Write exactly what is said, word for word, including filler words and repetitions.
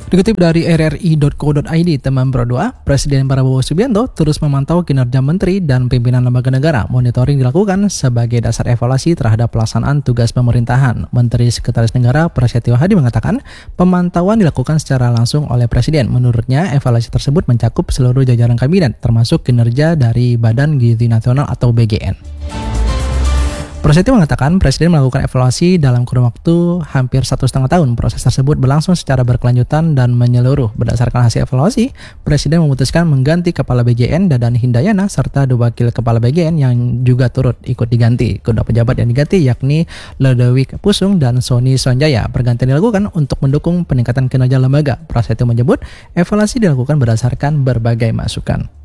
Dikutip dari r r i dot co dot i d, teman berdoa, Presiden Prabowo Subianto terus memantau kinerja menteri dan pimpinan lembaga negara. Monitoring dilakukan sebagai dasar evaluasi terhadap pelaksanaan tugas pemerintahan. Menteri Sekretaris Negara Prasetyo Hadi mengatakan, pemantauan dilakukan secara langsung oleh Presiden. Menurutnya, evaluasi tersebut mencakup seluruh jajaran kabinet, termasuk kinerja dari Badan Gizi Nasional atau B G N. Prasetyo mengatakan Presiden melakukan evaluasi dalam kurun waktu hampir satu setengah tahun. Proses tersebut berlangsung secara berkelanjutan dan menyeluruh. Berdasarkan hasil evaluasi, Presiden memutuskan mengganti Kepala B G N Dadan Hindayana serta dua Wakil Kepala B G N yang juga turut ikut diganti. Kedua pejabat yang diganti yakni Ledewik Pusung dan Sony Sonjaya. Pergantian dilakukan untuk mendukung peningkatan kinerja lembaga. Prasetyo menyebut evaluasi dilakukan berdasarkan berbagai masukan.